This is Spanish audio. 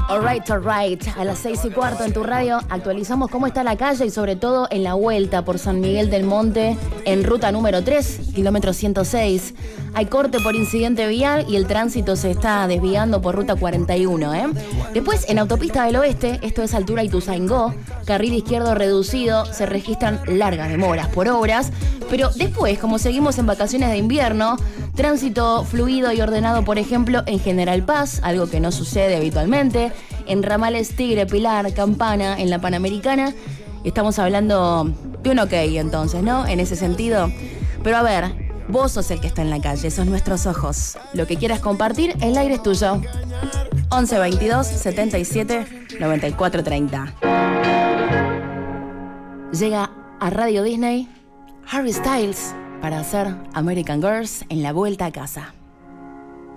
Alright. A las 6:15 en tu radio actualizamos cómo está la calle y sobre todo en la vuelta por San Miguel del Monte en ruta número 3, kilómetro 106. Hay corte por incidente vial y el tránsito se está desviando por ruta 41. Después en Autopista del Oeste, esto es altura Ituzaingó, carril izquierdo reducido, se registran largas demoras por obras, pero después, como seguimos en vacaciones de invierno, tránsito fluido y ordenado, por ejemplo, en General Paz, algo que no sucede habitualmente, en ramales Tigre, Pilar, Campana, en la Panamericana. Estamos hablando de un ok, entonces, ¿no? En ese sentido. Pero a ver, vos sos el que está en la calle, sos nuestros ojos. Lo que quieras compartir, el aire es tuyo. 11 22 77 94 30. Llega a Radio Disney Harry Styles para hacer American Girls en la vuelta a casa.